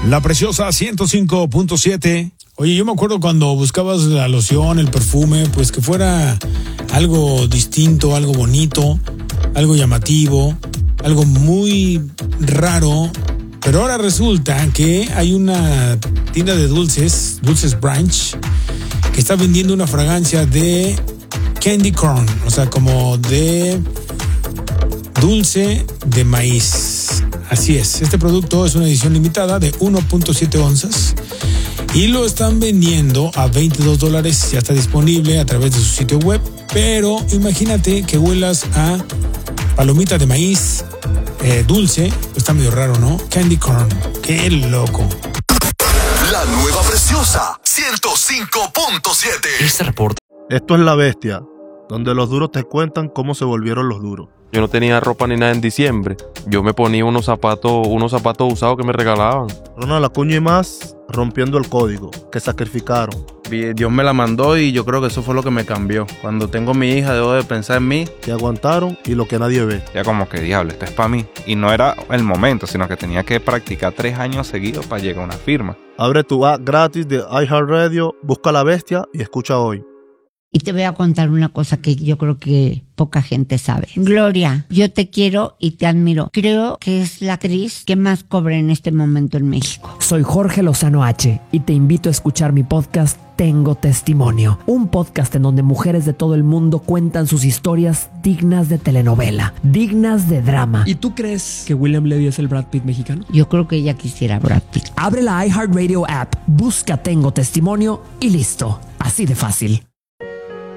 La Preciosa 105.7. Oye, yo me acuerdo cuando buscabas la loción, el perfume, pues que fuera algo distinto, algo bonito, algo llamativo, algo muy raro. Pero ahora resulta que hay una tienda de Dulces Branch, que está vendiendo una fragancia de candy corn, o sea, como de dulce de maíz. Así es, este producto es una edición limitada de 1.7 onzas y lo están vendiendo a $22. Ya está disponible a través de su sitio web, pero imagínate que huelas a palomita de maíz dulce. Está medio raro, ¿no? Candy corn, qué loco. La nueva Preciosa 105.7. Este reporte. Esto es La Bestia, donde los duros te cuentan cómo se volvieron los duros. Yo no tenía ropa ni nada en diciembre. Yo me ponía unos zapatos usados que me regalaban. Ronald Acuña y más rompiendo el código, que sacrificaron. Dios me la mandó y yo creo que eso fue lo que me cambió. Cuando tengo mi hija debo de pensar en mí. Que aguantaron y lo que nadie ve. Ya como que diablo, esto es para mí. Y no era el momento, sino que tenía que practicar 3 años seguidos para llegar a una firma. Abre tu app gratis de iHeartRadio, busca La Bestia y escucha hoy. Y te voy a contar una cosa que yo creo que poca gente sabe. Gloria, yo te quiero y te admiro. Creo que es la actriz que más cobra en este momento en México. Soy Jorge Lozano H. y te invito a escuchar mi podcast Tengo Testimonio. Un podcast en donde mujeres de todo el mundo cuentan sus historias dignas de telenovela, dignas de drama. ¿Y tú crees que William Levy es el Brad Pitt mexicano? Yo creo que ella quisiera Brad Pitt. Abre la iHeartRadio app, busca Tengo Testimonio y listo. Así de fácil.